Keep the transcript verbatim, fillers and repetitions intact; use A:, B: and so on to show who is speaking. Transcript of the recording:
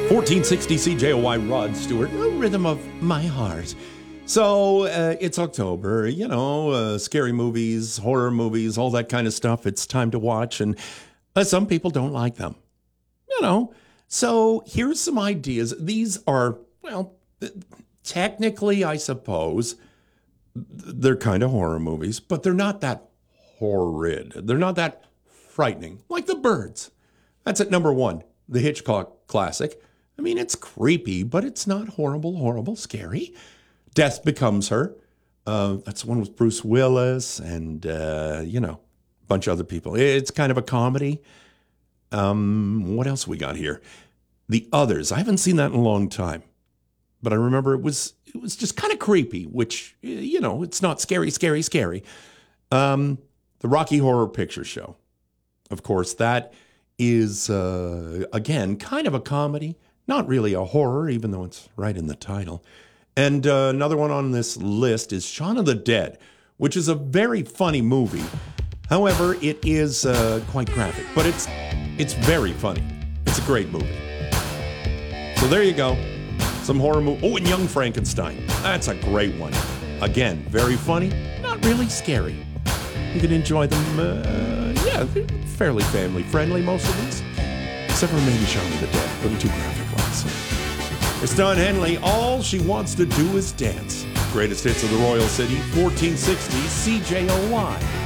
A: fourteen sixty C J O Y, Rod Stewart, the rhythm of my heart. So uh, it's October, you know, uh, scary movies, horror movies, all that kind of stuff. It's time to watch, and uh, some people don't like them, you know. So here's some ideas. These are, well, technically, I suppose, they're kind of horror movies, but they're not that horrid. They're not that frightening, like The Birds. That's at number one, the Hitchcock classic. I mean, it's creepy, but it's not horrible, horrible, scary. Death Becomes Her. Uh, that's one with Bruce Willis and, uh, you know, a bunch of other people. It's kind of a comedy. Um, what else we got here? The Others. I haven't seen that in a long time, but I remember it was it was just kind of creepy, which, you know, it's not scary, scary, scary. Um, the Rocky Horror Picture Show. Of course, that is, uh, again, kind of a comedy. Not really a horror, even though it's right in the title. And uh, another one on this list is Shaun of the Dead, which is a very funny movie. However, it is uh, quite graphic, but it's it's very funny. It's a great movie. So there you go. Some horror movie. Oh, and Young Frankenstein. That's a great one. Again, very funny, not really scary. You can enjoy them, uh, yeah, they're fairly family friendly, most of these. Except for maybe Shaun of the Dead, a little too graphic ones. It's Don Henley. All she wants to do is dance. Greatest hits of the Royal City, fourteen sixty C J O Y.